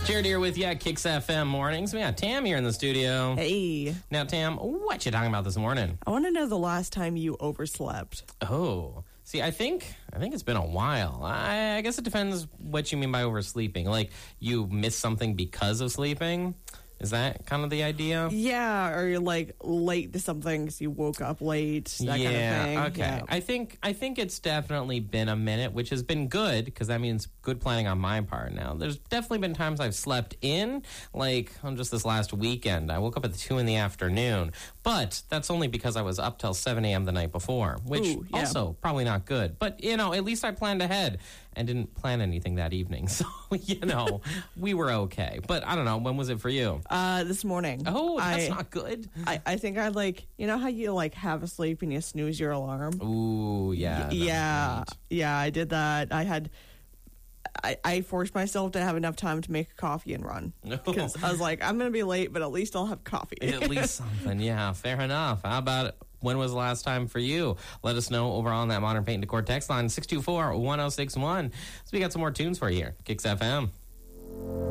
Jared here with you, Kicks FM Mornings. We got Tam here in the studio. Hey. Now, Tam, what you talking about this morning? I want to know the last time you overslept. Oh, see, I think it's been a while. I guess it depends what you mean by oversleeping. Like, you miss something because of sleeping? Is that kind of the idea? Yeah, or you're like late to something because you woke up late, that kind of thing. Okay. Yeah. I think it's definitely been a minute, which has been good because that means good planning on my part. Now, there's definitely been times I've slept in, like on just this last weekend. I woke up at 2 in the afternoon, but that's only because I was up till 7 a.m. the night before, which also probably not good. But, at least I planned ahead and didn't plan anything that evening. So, we were okay. But I don't know. When was it for you? This morning. Oh, that's not good. I think I how you half asleep and you snooze your alarm? Ooh, yeah. Yeah, I did that. I forced myself to have enough time to make a coffee and run. Because I was like, I'm going to be late, but at least I'll have coffee. At least something. Yeah, fair enough. How about it? When was the last time for you? Let us know over on that Modern Paint and Decor text line, 624-1061. So we got some more tunes for you here. Kicks FM.